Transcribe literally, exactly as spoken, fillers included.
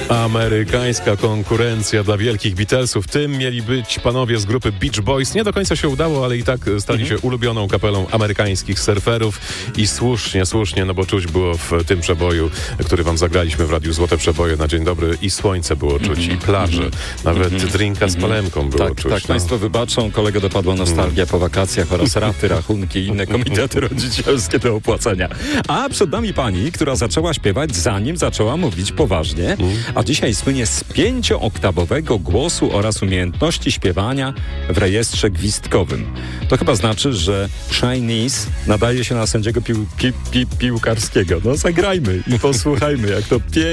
Amerykańska konkurencja dla wielkich Beatlesów. Tym mieli być panowie z grupy Beach Boys. Nie do końca się udało, ale i tak stali mhm. się ulubioną kapelą amerykańskich surferów. I słusznie, słusznie, no bo czuć było w tym przeboju, który wam zagraliśmy w Radiu Złote Przeboje na Dzień Dobry, i słońce było czuć, mhm. i plaże. Nawet mhm. drinka z palemką było tak, czuć. Tak, no. Państwo wybaczą, kolegę dopadła nostalgia mhm. po wakacjach oraz raty, rachunki i inne komitety rodzicielskie do opłacenia. A przed nami pani, która zaczęła śpiewać, zanim zaczęła mówić poważnie, mhm. a dzisiaj słynie z pięciooktawowego głosu oraz umiejętności śpiewania w rejestrze gwizdkowym. To chyba znaczy, że Chinese nadaje się na sędziego pił, pi, pi, piłkarskiego. No zagrajmy i posłuchajmy, jak to pięknie